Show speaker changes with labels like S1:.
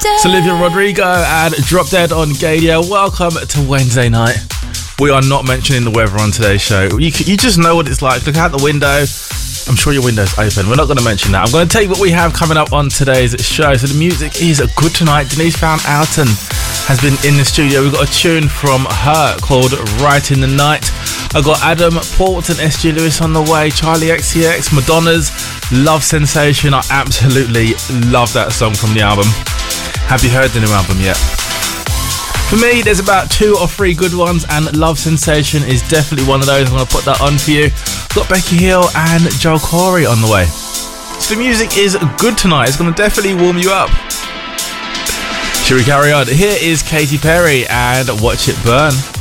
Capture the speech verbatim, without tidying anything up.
S1: It's Olivia Rodrigo and Drop Dead on Gadia. Welcome to Wednesday night. We are not mentioning the weather on today's show. You, you just know what it's like. Look out the window. I'm sure your window's open. We're not going to mention that. I'm going to tell you what we have coming up on today's show. So the music is good tonight. Denise Van Outen has been in the studio. We've got a tune from her called Right in the Night. I've got Adam Port and S G Lewis on the way. Charlie X C X, Madonna's Love Sensation. I absolutely love that song from the album. Have you heard the new album yet? For me, there's about two or three good ones, and Love Sensation is definitely one of those. I'm going to put that on for you. Got Becky Hill and Joel Corey on the way. So the music is good tonight. It's going to definitely warm you up. Shall we carry on? Here is Katy Perry and Watch It Burn.